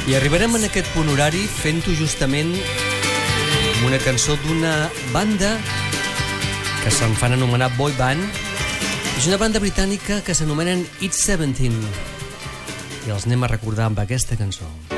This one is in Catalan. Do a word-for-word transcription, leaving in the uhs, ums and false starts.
I arribarem en aquest punt horari fent-ho justament amb una cançó d'una banda que se'n fan anomenar boy band. És una banda britànica que s'anomenen It's Seventeen i els anem a recordar amb aquesta cançó.